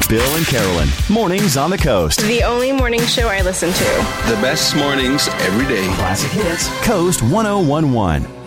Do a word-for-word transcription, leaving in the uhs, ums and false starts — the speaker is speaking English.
Bill and Carolyn, Mornings on the Coast. The only morning show I listen to. The best mornings every day. Classic hits. Coast one oh one one.